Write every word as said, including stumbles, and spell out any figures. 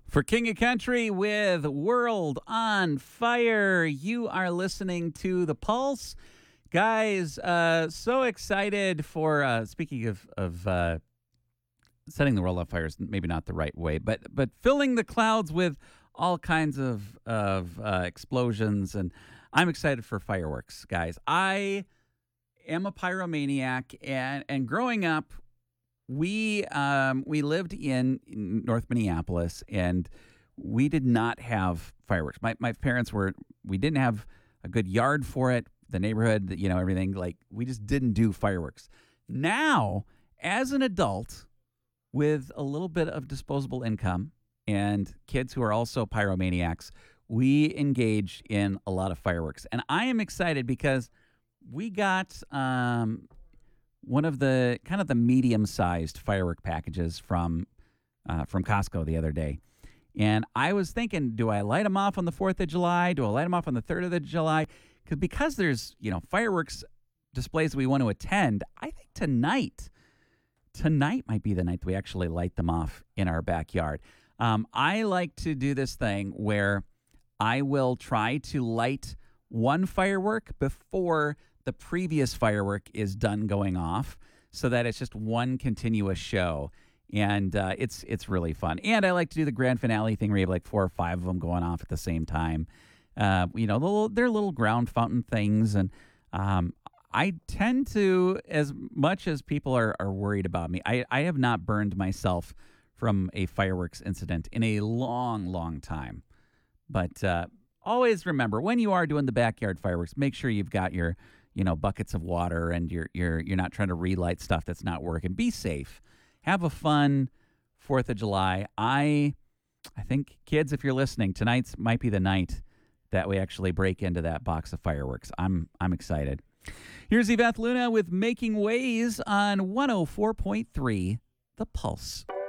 For King of Country with World on Fire, you are listening to The Pulse. Guys, uh, so excited for, uh, speaking of, of uh, setting the world on fire is maybe not the right way, but but filling the clouds with all kinds of, of uh, explosions. And I'm excited for fireworks, guys. I am a pyromaniac, and, and growing up, We um we lived in North Minneapolis, and we did not have fireworks. My my parents were we didn't have a good yard for it. The neighborhood, you know, everything, like, we just didn't do fireworks. Now, as an adult with a little bit of disposable income and kids who are also pyromaniacs, we engage in a lot of fireworks. And I am excited because we got um one of the kind of the medium-sized firework packages from uh, from Costco the other day. And I was thinking, do I light them off on the fourth of July? Do I light them off on the third of July? Because because there's, you know, fireworks displays that we want to attend, I think tonight, tonight might be the night that we actually light them off in our backyard. Um, I like to do this thing where I will try to light one firework before the previous firework is done going off, so that it's just one continuous show. And uh, it's it's really fun. And I like to do the grand finale thing where you have like four or five of them going off at the same time. Uh, you know, the little, they're little ground fountain things. And um, I tend to, as much as people are, are worried about me, I, I have not burned myself from a fireworks incident in a long, long time. But uh, always remember, when you are doing the backyard fireworks, make sure you've got your you know, buckets of water, and you're you're you're not trying to relight stuff that's not working. Be safe. Have a fun fourth of July. I I think, kids, if you're listening, tonight's might be the night that we actually break into that box of fireworks. I'm I'm excited. Here's Yvette Luna with Making Ways on one oh four point three The Pulse.